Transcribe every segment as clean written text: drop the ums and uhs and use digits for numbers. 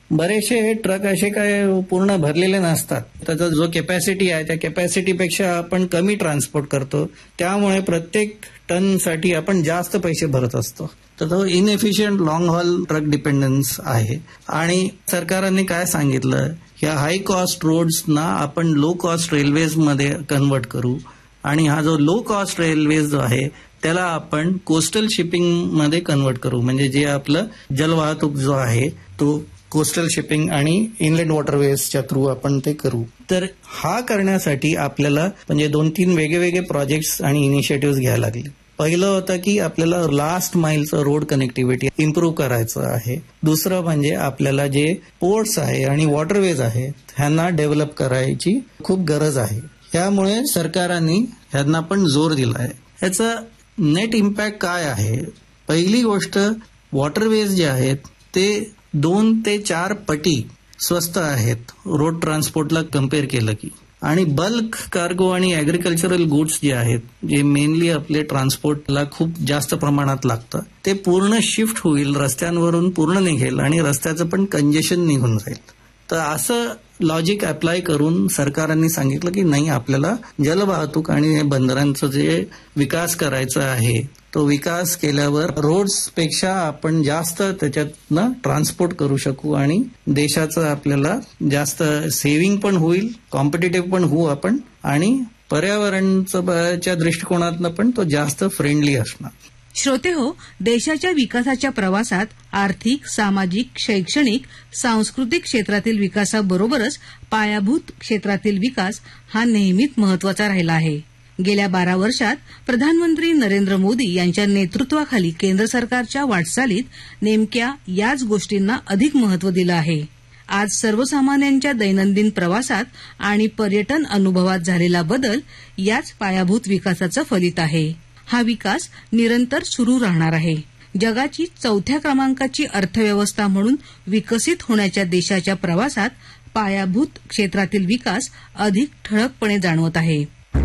बरेचसे हे ट्रक असे काय पूर्ण भरलेले नसतात. त्याचा जो कॅपॅसिटी आहे त्या कॅपॅसिटीपेक्षा आपण कमी ट्रान्सपोर्ट करतो. त्यामुळे प्रत्येक टनसाठी आपण जास्त पैसे भरत असतो. तर तो inefficient long hall truck dependence आहे. आणि सरकारने काय सांगितलं, या हाय कॉस्ट रोड्सना आपण लो कॉस्ट रेल्वेजमध्ये कन्वर्ट करू. आणि हा जो लो कॉस्ट रेल्वेज जो आहे त्याला आपण कोस्टल शिपिंगमध्ये कन्वर्ट करू. म्हणजे जे आपलं जलवाहतूक जो आहे तो कोस्टल शिपिंग आणि इनलँड वॉटरवेजच्या थ्रू आपण ते करू. तर हा करण्यासाठी आपल्याला म्हणजे 2-3 वेगवेगळे प्रोजेक्ट्स आणि इनिशिएटिव्ह घ्यायला लागले. पहिलं होतं की आपल्याला लास्ट माईलचं रोड कनेक्टिव्हिटी इम्प्रूव्ह करायचं आहे. दुसरं म्हणजे आपल्याला जे पोर्ट्स आहे आणि वॉटरवेज आहे ह्यांना डेव्हलप करायची खूप गरज आहे. त्यामुळे सरकारने ह्यांना पण जोर दिला आहे. ह्याचा नेट इम्पॅक्ट काय आहे? पहिली गोष्ट, वॉटरवेज जे आहेत ते 2 ते 4 पटी स्वस्त आहेत रोड ट्रान्सपोर्टला कम्पेअर केलं की. आणि बल्क कार्गो आणि ऍग्रिकल्चरल गुड्स जे आहेत, जे मेनली आपले ट्रान्सपोर्टला खूप जास्त प्रमाणात लागतं, ते पूर्ण शिफ्ट होईल, रस्त्यांवरून पूर्ण निघेल आणि रस्त्याचं पण कंजेशन निघून जाईल. तर असं लॉजिक अप्लाय करून सरकारने सांगितलं की नाही, आपल्याला जलवाहतूक आणि बंदरांचं जे विकास करायचा आहे तो विकास केल्यावर रोड्सपेक्षा आपण जास्त त्याच्यातनं ट्रान्सपोर्ट करू शकू आणि देशाचं आपल्याला जास्त सेव्हिंग पण होईल, कॉम्पिटिटिव्ह पण होऊ आपण आणि पर्यावरणाच्या दृष्टिकोनातनं पण तो जास्त फ्रेंडली असणार. श्रोते हो, देशाच्या विकासाच्या प्रवासात आर्थिक, सामाजिक, शैक्षणिक, सांस्कृतिक क्षेत्रातील विकासाबरोबरच पायाभूत क्षेत्रातील विकास हा नेहमीच महत्वाचा राहिला आहे. गेल्या 12 वर्षात प्रधानमंत्री नरेंद्र मोदी यांच्या नेतृत्वाखाली केंद्र सरकारच्या वाटचालीत नेमक्या याच गोष्टींना अधिक महत्व दिलं आहे. आज सर्वसामान्यांच्या दैनंदिन प्रवासात आणि पर्यटन अनुभवात झालेला बदल याच पायाभूत विकासाचं फलित आहे. हा विकास निरंतर सुरू राहणार आहे. जगाची 4थ्या क्रमांकाची अर्थव्यवस्था म्हणून विकसित होण्याच्या देशाच्या प्रवासात पायाभूत क्षेत्रातील विकास अधिक ठळकपणे जाणवत आहे.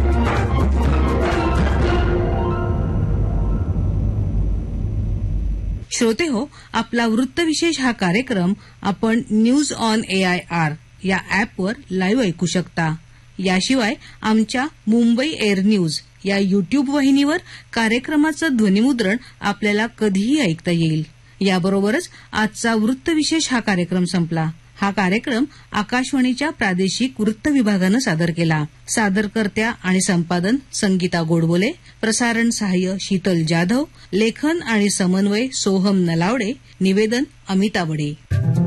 श्रोते हो, आपला वृत्तविशेष हा कार्यक्रम आपण न्यूज ऑन AIR या ॲपवर लाईव्ह ऐकू शकता. याशिवाय आमच्या मुंबई एअर न्यूज या युट्यूब वाहिनीवर कार्यक्रमाचं ध्वनिमुद्रण आपल्याला कधीही ऐकता येईल. याबरोबरच आजचा वृत्तविशेष हा कार्यक्रम संपला. हा कार्यक्रम आकाशवाणीच्या प्रादेशिक वृत्त विभागानं सादर केला. सादरकर्त्या आणि संपादन संगीता गोडबोले, प्रसारण सहाय्य शीतल जाधव, लेखन आणि समन्वय सोहम नलावडे, निवेदन अमिता बडे.